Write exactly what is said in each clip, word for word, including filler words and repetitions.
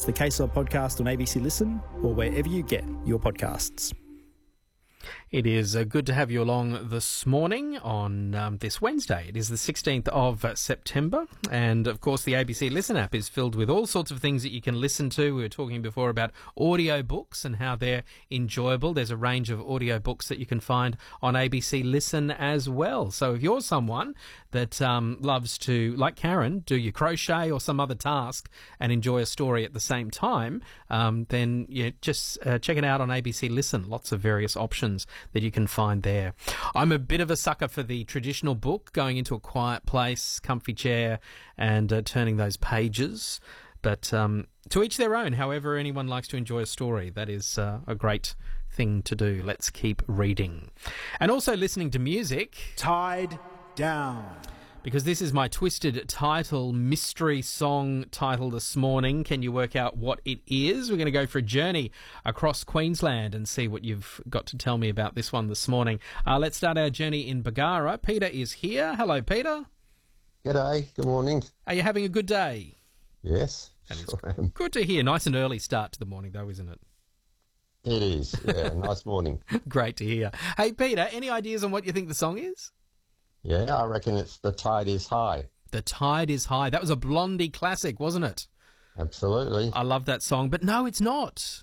the Case Law Podcast on A B C Listen or wherever you get your podcasts. It is uh, good to have you along this morning on um, this Wednesday. It is the sixteenth of September, and of course the A B C Listen app is filled with all sorts of things that you can listen to. We were talking before about audio books and how they're enjoyable. There's a range of audio books that you can find on A B C Listen as well. So if you're someone that um, loves to, like Karen, do your crochet or some other task and enjoy a story at the same time, um, then yeah, just uh, check it out on A B C Listen. Lots of various options that you can find there. I'm a bit of a sucker for the traditional book, going into a quiet place, comfy chair, and uh, turning those pages. But um, to each their own, however anyone likes to enjoy a story, that is uh, a great thing to do. Let's keep reading. And also listening to music. Tied Down. Because this is my twisted title mystery song title this morning. Can you work out what it is? We're going to go for a journey across Queensland and see what you've got to tell me about this one this morning. Uh, let's start our journey in Bargara. Peter is here. Hello, Peter. G'day. Good morning. Are you having a good day? Yes, That is sure am. good to hear. Nice and early start to the morning, though, isn't it? It is. Yeah, nice morning. Great to hear. Hey, Peter, any ideas on what you think the song is? Yeah, I reckon it's The Tide is High. The Tide is High. That was a Blondie classic, wasn't it? Absolutely. I love that song, but no, it's not.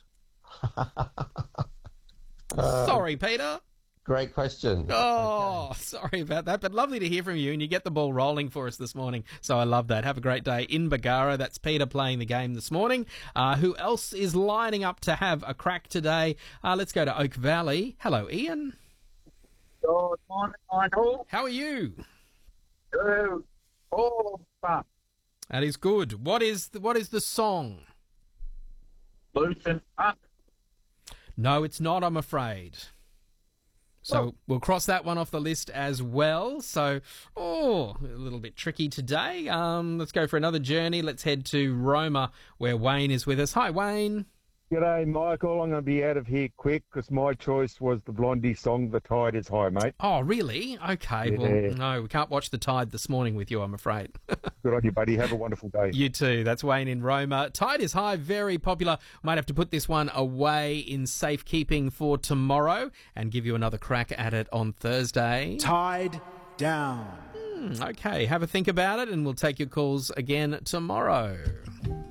Sorry, Peter. Great question. Oh, sorry about that, but lovely to hear from you, and you get the ball rolling for us this morning, so I love that. Have a great day in Bargara. That's Peter playing the game this morning. Uh, who else is lining up to have a crack today? Uh, let's go to Oak Valley. Hello, Ian. Good morning, Michael. How are you? Good. Oh, fun. That is good. What is the, what is the song? Loosen up. No, it's not, I'm afraid. So Oh. we'll cross that one off the list as well. So, oh, a little bit tricky today. Um, let's go for another journey. Let's head to Roma, where Wayne is with us. Hi, Wayne. G'day, Michael. I'm going to be out of here quick because my choice was the Blondie song, The Tide is High, mate. Oh, really? Okay. Yeah. Well, no, we can't watch the Tide this morning with you, I'm afraid. Good on you, buddy. Have a wonderful day. You too. That's Wayne in Roma. Tide is High, very popular. Might have to put this one away in safekeeping for tomorrow and give you another crack at it on Thursday. Tied Down. Hmm, okay, have a think about it and we'll take your calls again tomorrow.